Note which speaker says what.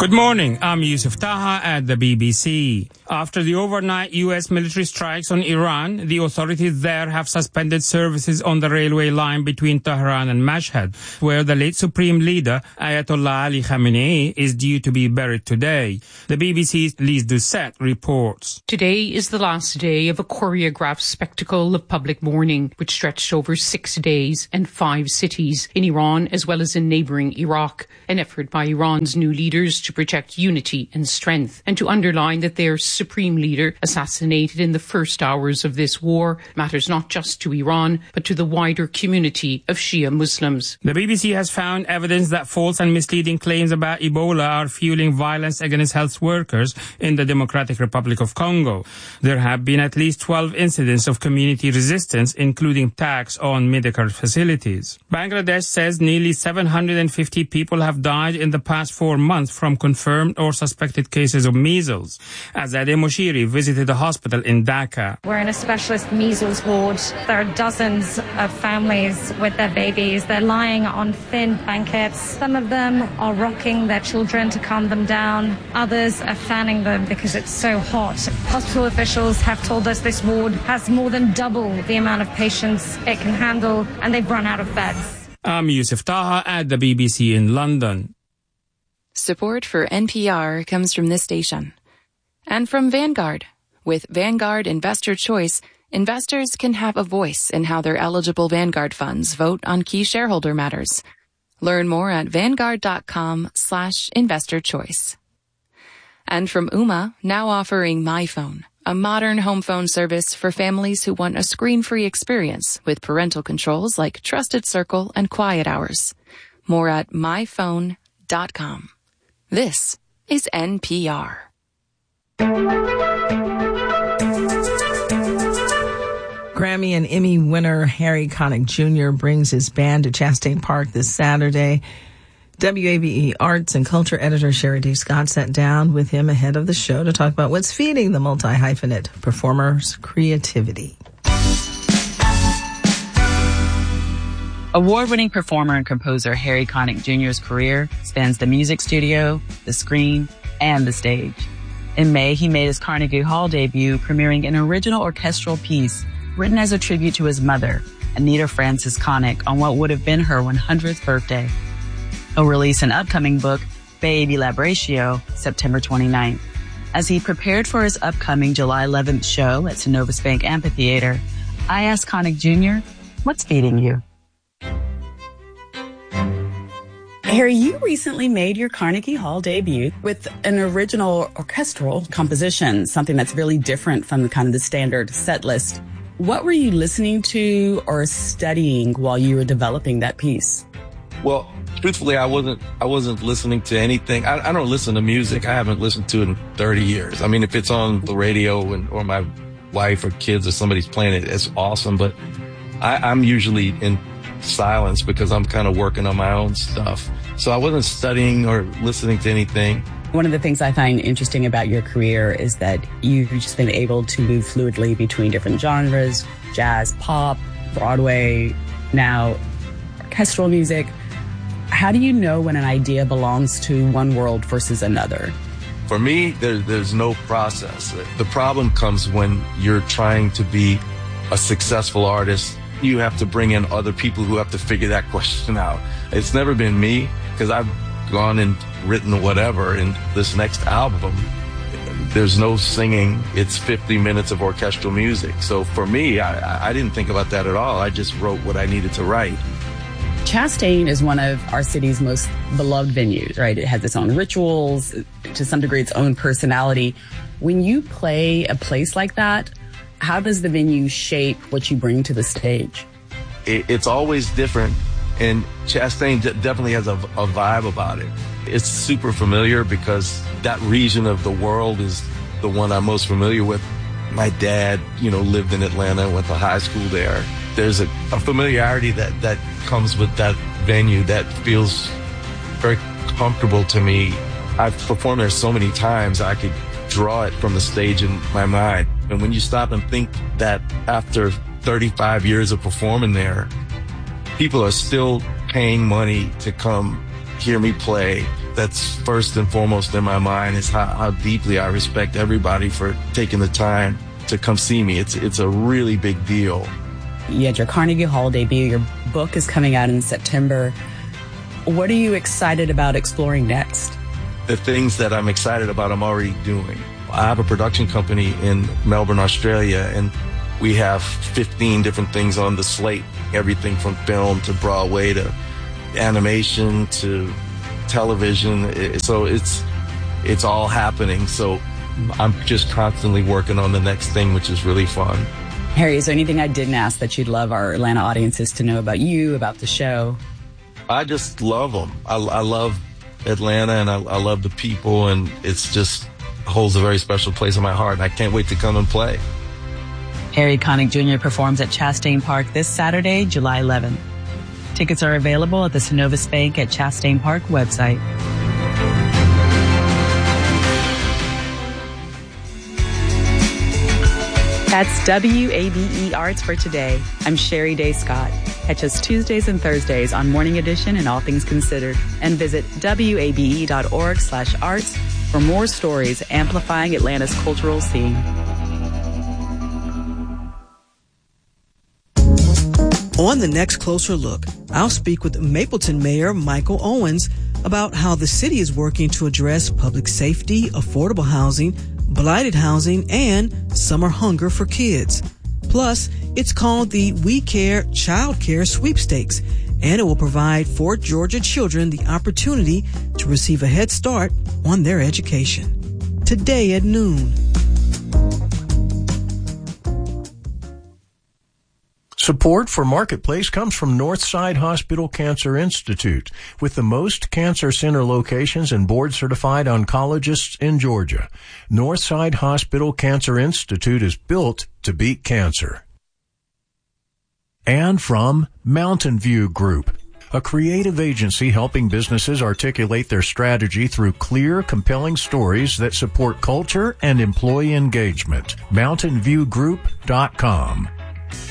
Speaker 1: Good morning, I'm Yusuf Taha at the BBC. After the overnight U.S. military strikes on Iran, the authorities there have suspended services on the railway line between Tehran and Mashhad, where the late Supreme Leader Ayatollah Ali Khamenei is due to be buried today. The BBC's Lise Doucet reports.
Speaker 2: Today is the last day of a choreographed spectacle of public mourning, which stretched over 6 days and 5 cities in Iran as well as in neighbouring Iraq, an effort by Iran's new leaders to project unity and strength and to underline that their supreme leader, assassinated in the first hours of this war, matters not just to Iran but to the wider community of Shia Muslims.
Speaker 1: The BBC has found evidence that false and misleading claims about Ebola are fueling violence against health workers in the Democratic Republic of Congo. There have been at least 12 incidents of community resistance, including attacks on medical facilities. Bangladesh says nearly 750 people have died in the past 4 months from confirmed or suspected cases of measles. Azadeh Moshiri visited a hospital in Dhaka.
Speaker 3: We're in a specialist measles ward. There are dozens of families with their babies. They're lying on thin blankets. Some of them are rocking their children to calm them down. Others are fanning them because it's so hot. Hospital officials have told us this ward has more than double the amount of patients it can handle, and they've run out of beds.
Speaker 1: I'm Yusuf Taha at the BBC in London.
Speaker 4: Support for NPR comes from this station. And from Vanguard. With Vanguard Investor Choice, investors can have a voice in how their eligible Vanguard funds vote on key shareholder matters. Learn more at Vanguard.com/investorchoice. And from Ooma, now offering MyPhone, a modern home phone service for families who want a screen-free experience with parental controls like Trusted Circle and Quiet Hours. More at myphone.com. This is NPR.
Speaker 5: Grammy and Emmy winner Harry Connick Jr. brings his band to Chastain Park this Saturday. WAVE Arts and Culture editor Sherry D. Scott sat down with him ahead of the show to talk about what's feeding the multi-hyphenate performer's creativity.
Speaker 6: Award-winning performer and composer Harry Connick Jr.'s career spans the music studio, the screen, and the stage. In May, he made his Carnegie Hall debut, premiering an original orchestral piece written as a tribute to his mother, Anita Frances Connick, on what would have been her 100th birthday. He'll release an upcoming book, Baby Labratio, September 29th. As he prepared for his upcoming July 11th show at Synovus Bank Amphitheater, I asked Connick Jr., what's feeding you?
Speaker 7: Harry, you recently made your Carnegie Hall debut with an original orchestral composition, something that's really different from kind of the standard set list. What were you listening to or studying while you were developing that piece?
Speaker 8: Well, truthfully, I wasn't listening to anything. I don't listen to music. I haven't listened to it in 30 years. I mean, if it's on the radio or my wife or kids or somebody's playing it, it's awesome. But I'm usually in silence because I'm kind of working on my own stuff. So I wasn't studying or listening to anything.
Speaker 7: One of the things I find interesting about your career is that you've just been able to move fluidly between different genres, jazz, pop, Broadway, now orchestral music. How do you know when an idea belongs to one world versus another?
Speaker 8: For me, there's no process. The problem comes when you're trying to be a successful artist. You have to bring in other people who have to figure that question out. It's never been me, because I've gone and written whatever. In this next album, there's no singing. It's 50 minutes of orchestral music. So for me, I didn't think about that at all. I just wrote what I needed to write.
Speaker 7: Chastain is one of our city's most beloved venues, right? It has its own rituals, to some degree its own personality. When you play a place like that, how does the venue shape what you bring to the stage?
Speaker 8: It's always different, and Chastain definitely has a vibe about it. It's super familiar because that region of the world is the one I'm most familiar with. My dad, lived in Atlanta, went to high school there. There's a familiarity that comes with that venue that feels very comfortable to me. I've performed there so many times, I could draw it from the stage in my mind. And when you stop and think that after 35 years of performing there, people are still paying money to come hear me play, that's first and foremost in my mind is how deeply I respect everybody for taking the time to come see me. It's a really big deal.
Speaker 7: You had your Carnegie Hall debut. Your book is coming out in September. What are you excited about exploring next?
Speaker 8: The things that I'm excited about, I'm already doing. I have a production company in Melbourne, Australia, and we have 15 different things on the slate, everything from film to Broadway to animation to television. So it's all happening. So I'm just constantly working on the next thing, which is really fun.
Speaker 7: Harry, is there anything I didn't ask that you'd love our Atlanta audiences to know about you, about the show?
Speaker 8: I just love them. I love Atlanta, and I love the people, and it's just holds a very special place in my heart, and I can't wait to come and play.
Speaker 6: Harry Connick Jr. performs at Chastain Park this Saturday, July 11th. Tickets are available at the Synovus Bank at Chastain Park website. That's WABE Arts for today. I'm Sherry Day Scott. Catch us Tuesdays and Thursdays on Morning Edition and All Things Considered, and visit wabe.org/arts for more stories amplifying Atlanta's cultural scene.
Speaker 9: On the next Closer Look, I'll speak with Mapleton Mayor Michael Owens about how the city is working to address public safety, affordable housing, blighted housing, and summer hunger for kids. Plus, it's called the We Care Child Care Sweepstakes, and it will provide Fort Georgia children the opportunity to receive a head start on their education. Today at noon.
Speaker 10: Support for Marketplace comes from Northside Hospital Cancer Institute, with the most cancer center locations and board-certified oncologists in Georgia. Northside Hospital Cancer Institute is built to beat cancer. And from Mountain View Group, a creative agency helping businesses articulate their strategy through clear, compelling stories that support culture and employee engagement. MountainViewGroup.com.